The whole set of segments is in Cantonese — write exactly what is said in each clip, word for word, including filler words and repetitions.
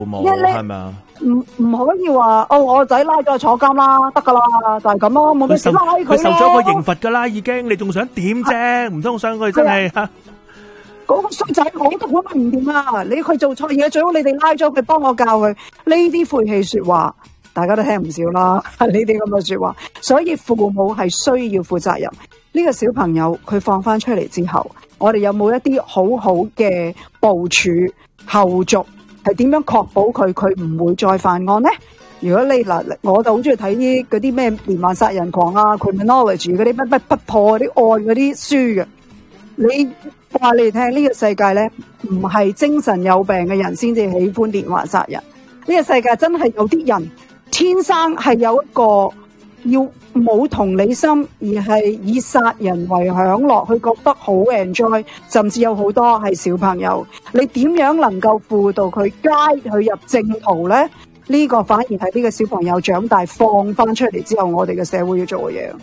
母係咪啊？ 唔唔可以話哦，我個仔拉咗去坐監啦，得噶啦，就係咁咯，冇咩事拉佢咯。 佢受咗個刑罰噶啦，已經，你仲想點啫？唔通想佢真係吓？ 嗰個衰仔我都管唔掂啊！你佢做錯嘢，最好你哋拉咗佢，幫我教佢呢啲晦氣說話，大家都聽唔少啦。呢啲咁嘅說話，所以父母係需要負責任。呢個小朋友佢放翻出嚟之後，我哋有冇一啲好好嘅部署後續，係點樣確保佢佢唔會再犯案呢？如果你嗱，我就好中意睇啲嗰啲咩連環殺人狂啊、criminology 嗰啲乜乜不破嗰啲案嗰啲書嘅，你。話你哋聽，呢個世界咧唔係精神有病嘅人先至喜歡連環殺人。呢個世界真係有啲人天生係有一個要冇同理心，而係以殺人為享樂，佢覺得好 enjoy， 甚至有好多係小朋友。你點樣能夠輔導佢街佢入正途咧？呢個反而係呢個小朋友長大放翻出嚟之後，我哋嘅社會要做嘅嘢。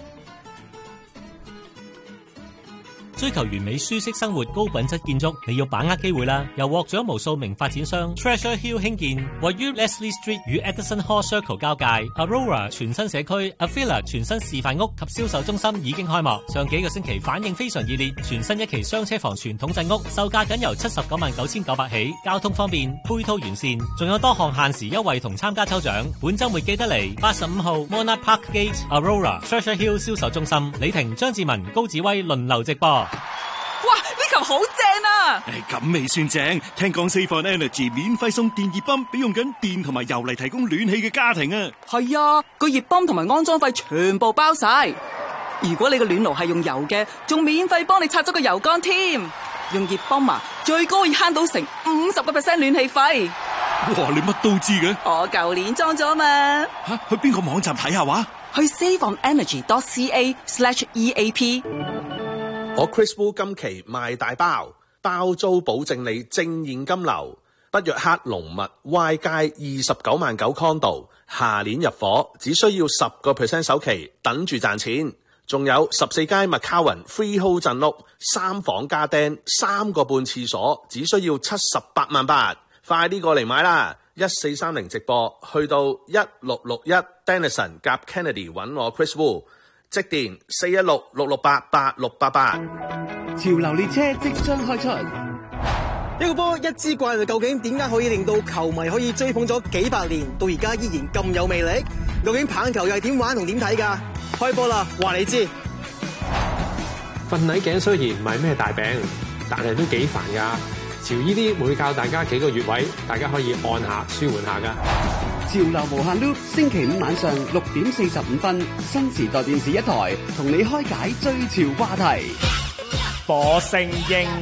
追求完美舒適生活、高品質建築，你要把握機會啦！由獲獎無數名發展商 Treasure Hill 興建，位於 Leslie Street 與 Edison Hall Circle 交界 Aurora 全新社區 Avila 全新示範屋及銷售中心已經開幕。上幾個星期反應非常熱烈，全新一期雙車房傳統鎮屋售價僅由七十九萬九千九百起，交通方便，配套完善，仲有多項限時優惠同參加抽獎。本週末記得嚟八十五號 Monarch Park Gate Aurora Treasure Hill 銷售中心，李婷、張志文、高子威輪流直播。 哇！呢球好正啊！ 誒，咁未算正，聽講 Save On Energy 免費送電熱泵俾用緊電同埋油嚟提供暖氣嘅家庭啊！ 係啊，個熱泵同埋安裝費全部包晒。如果你個暖爐係用油嘅，仲免費幫你拆咗個油缸添。用熱泵啊，最高可以慳到成五十個 percent 暖氣費。 哇！你乜都知嘅？ 我舊年裝咗嘛。 吓、啊，去邊個網站睇下話？ 去 saveonenergy.ca slash eap。 我 Chris Wu 今期賣大包，包租保證你正現金流。北約克龍密 Y 街二十九萬九 condo， 下年入伙，只需要十個 percent 首期，等住賺錢。仲有十四街 McCowan Freehold 鎮屋，三房加釘，三個半廁所，只需要七十八萬八。快啲過嚟買啦！一四三零直播，去到一六六一 Denison 夾 Kennedy 揾我 Chris Wu。即電四一六六六八八六八八。 潮流列車即將開出， 一個波一支怪，究竟點解可以令到球迷可以追捧咗幾百年，到而家依然咁有魅力？究竟棒球又係點玩同點睇㗎？開波啦，話你知。 瞓捩頸雖然唔係咩大病，但係都幾煩㗎。潮依啲會教大家幾個穴位，大家可以按下舒緩下㗎。 潮流無限 loop， 星期五晚上六點四十五分，新時代電視一台同你開解追潮話題。 火星鷹。